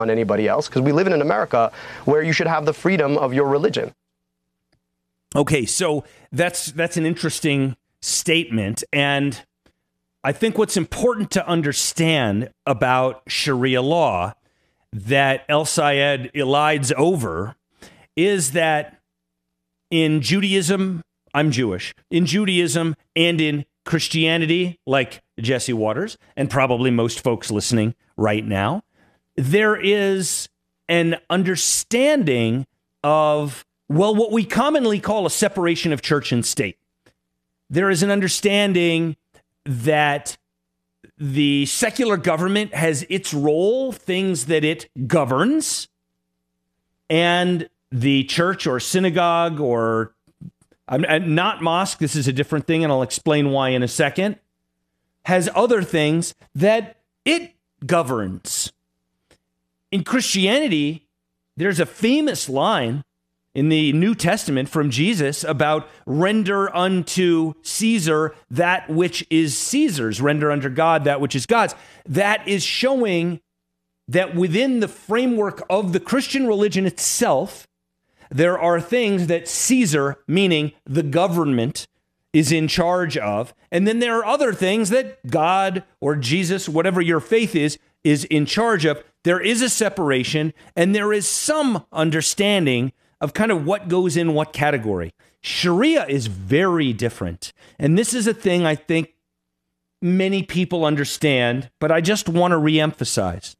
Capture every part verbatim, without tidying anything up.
on anybody else, because we live in an America where you should have the freedom of your religion. Okay, so that's that's an interesting statement, and I think what's important to understand about Sharia law that El-Sayed elides over is that in Judaism, I'm Jewish, in Judaism and in Christianity, like Jesse Waters, and probably most folks listening right now, there is an understanding of, well, what we commonly call a separation of church and state. There is an understanding that the secular government has its role, things that it governs, and the church or synagogue or I'm not mosque, this is a different thing, and I'll explain why in a second, has other things that it governs. In Christianity, there's a famous line in the New Testament from Jesus about render unto Caesar that which is Caesar's, render unto God that which is God's. That is showing that within the framework of the Christian religion itself, there are things that Caesar, meaning the government, is in charge of. And then there are other things that God or Jesus, whatever your faith is, is in charge of. There is a separation, and there is some understanding of kind of what goes in what category. Sharia is very different. And this is a thing I think many people understand, but I just want to reemphasize.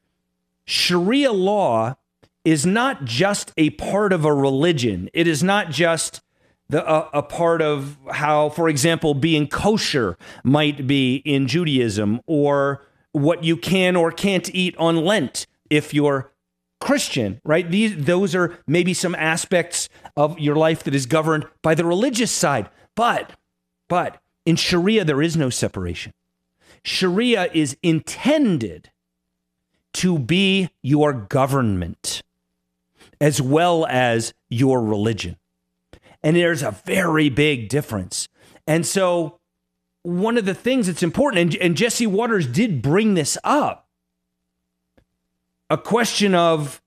Sharia law is not just a part of a religion. It is not just the, a, a part of how, for example, being kosher might be in Judaism, or what you can or can't eat on Lent if you're Christian, right? These, those are maybe some aspects of your life that is governed by the religious side. But, but in Sharia, there is no separation. Sharia is intended to be your government as well as your religion. And there's a very big difference. And so one of the things that's important, and, and Jesse Waters did bring this up, a question of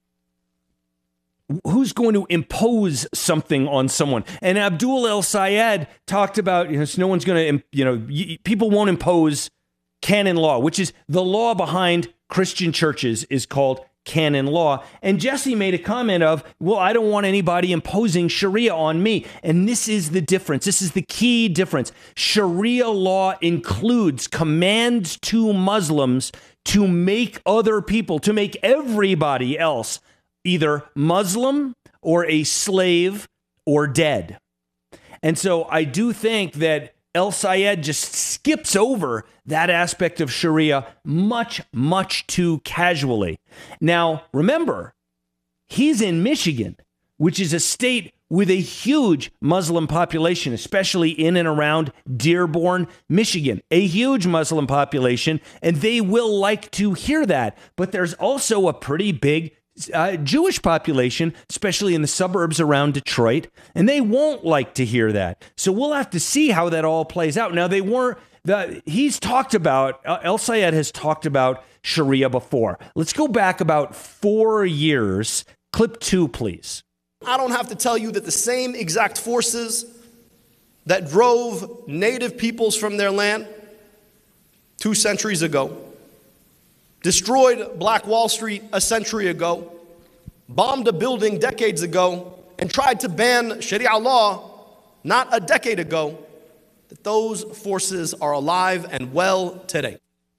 who's going to impose something on someone. And Abdul El-Sayed talked about, you know, no one's going to, you know, people won't impose canon law, which is the law behind Christian churches is called canon law. And Jesse made a comment of, well, I don't want anybody imposing Sharia on me. And this is the difference. This is the key difference. Sharia law includes commands to Muslims to make other people, to make everybody else either Muslim or a slave or dead. And so I do think that El-Sayed just skips over that aspect of Sharia much, much too casually. Now, remember, he's in Michigan, which is a state with a huge Muslim population, especially in and around Dearborn, Michigan, a huge Muslim population, and they will like to hear that. But there's also a pretty big Uh, Jewish population, especially in the suburbs around Detroit, and they won't like to hear that. So we'll have to see how that all plays out. Now, they weren't, the, he's talked about, uh, El-Sayed has talked about Sharia before. Let's go back about four years. Clip two, please. I don't have to tell you that the same exact forces that drove native peoples from their land two centuries ago, destroyed Black Wall Street a century ago, bombed a building decades ago, and tried to ban Sharia law not a decade ago, that those forces are alive and well today.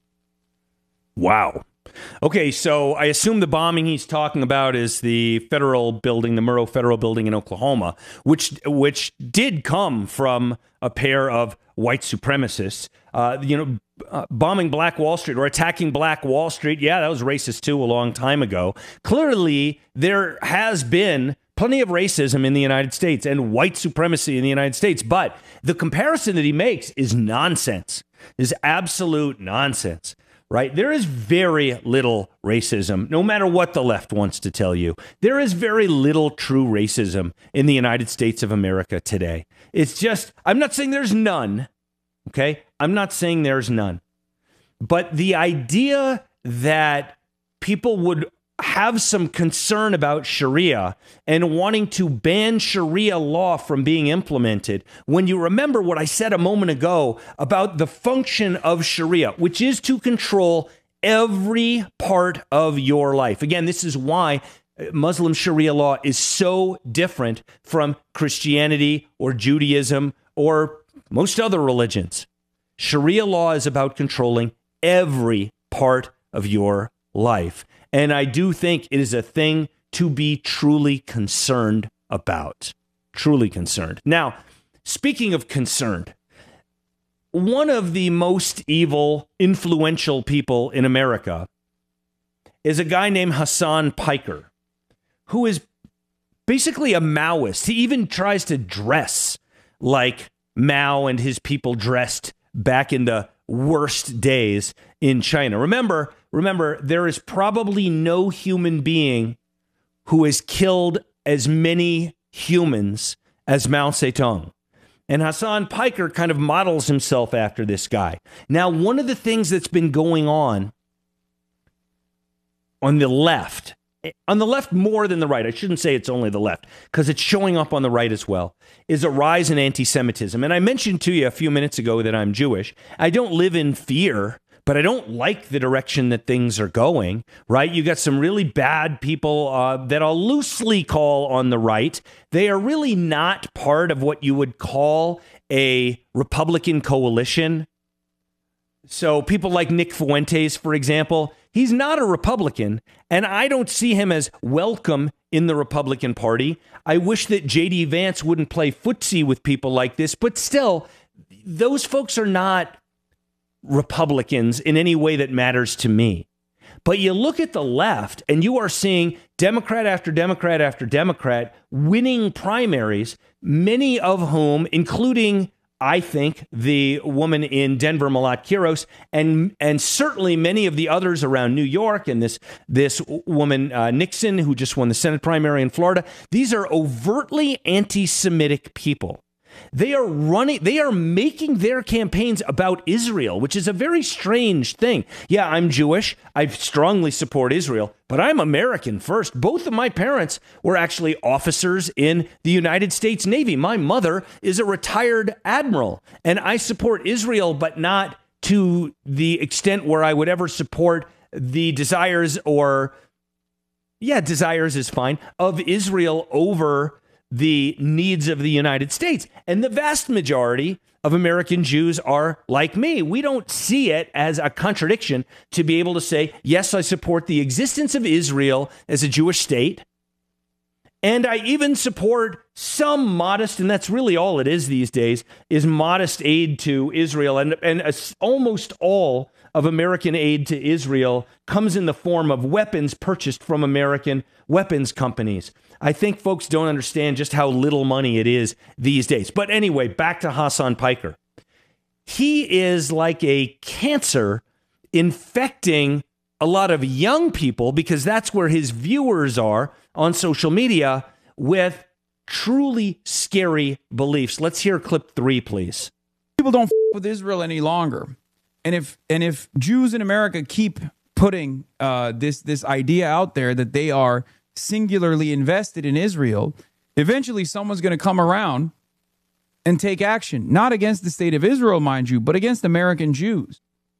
Wow. Okay, so I assume the bombing he's talking about is the federal building, the Murrah Federal Building in Oklahoma, which which did come from a pair of white supremacists. Uh, you know, uh, bombing Black Wall Street or attacking Black Wall Street, yeah, that was racist too a long time ago. Clearly, there has been plenty of racism in the United States and white supremacy in the United States, but the comparison that he makes is nonsense, is absolute nonsense. Right? There is very little racism, no matter what the left wants to tell you. There is very little true racism in the United States of America today. It's just, I'm not saying there's none, okay? I'm not saying there's none. But the idea that people would have some concern about Sharia and wanting to ban Sharia law from being implemented, when you remember what I said a moment ago about the function of Sharia, which is to control every part of your life. Again, this is why Muslim Sharia law is so different from Christianity or Judaism or most other religions. Sharia law is about controlling every part of your life. And I do think it is a thing to be truly concerned about. Truly concerned. Now, speaking of concerned, one of the most evil, influential people in America is a guy named Hasan Piker, who is basically a Maoist. He even tries to dress like Mao and his people dressed back in the worst days in China. Remember, remember, there is probably no human being who has killed as many humans as Mao Zedong. And Hasan Piker kind of models himself after this guy. Now, one of the things that's been going on on the left, on the left more than the right, I shouldn't say it's only the left, because it's showing up on the right as well, is a rise in anti-Semitism. And I mentioned to you a few minutes ago that I'm Jewish. I don't live in fear, but I don't like the direction that things are going, right? You got some really bad people uh, that I'll loosely call on the right. They are really not part of what you would call a Republican coalition. So people like Nick Fuentes, for example, he's not a Republican, and I don't see him as welcome in the Republican Party. I wish that J D Vance wouldn't play footsie with people like this, but still, those folks are not Republicans in any way that matters to me. But you look at the left, and you are seeing Democrat after Democrat after Democrat winning primaries, many of whom, including, I think, the woman in Denver, Malat Qiros, and and certainly many of the others around New York, and this this woman, uh, Nixon, who just won the Senate primary in Florida. These are overtly anti-Semitic people. They are running, they are making their campaigns about Israel, which is a very strange thing. Yeah, I'm Jewish. I strongly support Israel, but I'm American first. Both of my parents were actually officers in the United States Navy. My mother is a retired admiral, and I support Israel, but not to the extent where I would ever support the desires or, yeah, desires is fine, of Israel over the needs of the United States. And the vast majority of American Jews are like me. We don't see it as a contradiction to be able to say, yes, I support the existence of Israel as a Jewish state. And I even support some modest, and that's really all it is these days, is modest aid to Israel. And, and almost all of American aid to Israel comes in the form of weapons purchased from American weapons companies. I think folks don't understand just how little money it is these days. But anyway, back to Hasan Piker. He is like a cancer infecting a lot of young people, because that's where his viewers are on social media, with truly scary beliefs. Let's hear clip three, please. People don't f- with Israel any longer. And if and if Jews in America keep putting uh, this this idea out there that they are singularly invested in Israel, eventually someone's going to come around and take action, not against the state of Israel, mind you, but against American Jews.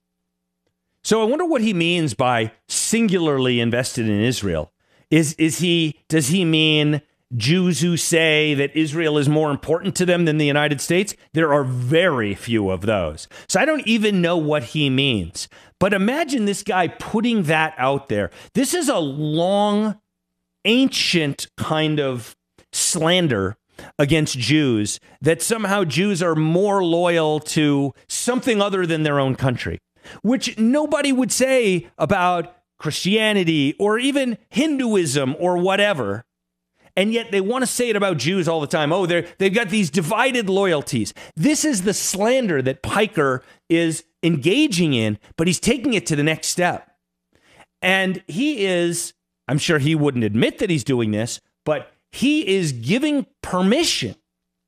So I wonder what he means by singularly invested in Israel. Is is he does he mean Jews who say that Israel is more important to them than the United States? There are very few of those. So I don't even know what he means. But imagine this guy putting that out there. This is a long, ancient kind of slander against Jews, that somehow Jews are more loyal to something other than their own country, which nobody would say about Christianity or even Hinduism or whatever. And yet they want to say it about Jews all the time. Oh, they're, they've got these divided loyalties. This is the slander that Piker is engaging in, but he's taking it to the next step. And he is, I'm sure he wouldn't admit that he's doing this, but he is giving permission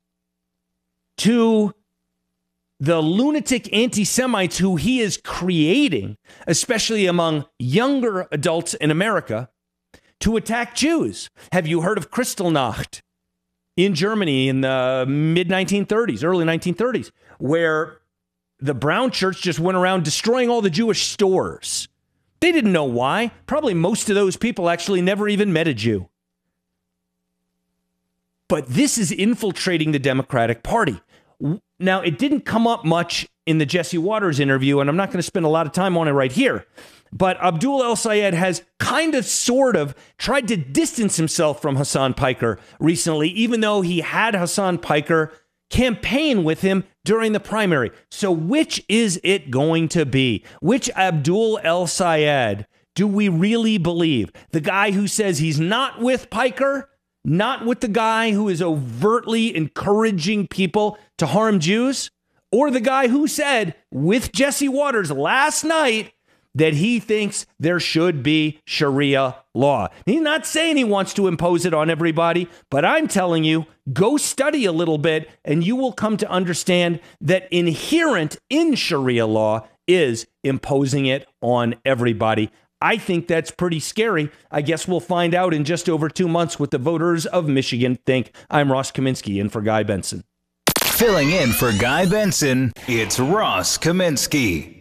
to the lunatic anti-Semites who he is creating, especially among younger adults in America, to attack Jews. Have you heard of Kristallnacht in Germany in the mid nineteen thirties, early nineteen thirties, where the Brown Church just went around destroying all the Jewish stores? They didn't know why. Probably most of those people actually never even met a Jew. But this is infiltrating the Democratic Party. Now, it didn't come up much in the Jesse Waters interview, and I'm not going to spend a lot of time on it right here. But Abdul El-Sayed has kind of, sort of, tried to distance himself from Hassan Piker recently, even though he had Hassan Piker campaign with him during the primary. So which is it going to be? Which Abdul El-Sayed do we really believe? The guy who says he's not with Piker? Not with the guy who is overtly encouraging people to harm Jews? Or the guy who said with Jesse Waters last night that he thinks there should be Sharia law? He's not saying he wants to impose it on everybody, but I'm telling you, go study a little bit and you will come to understand that inherent in Sharia law is imposing it on everybody. I think that's pretty scary. I guess we'll find out in just over two months what the voters of Michigan think. I'm Ross Kaminsky in for Guy Benson. Filling in for Guy Benson, it's Ross Kaminsky.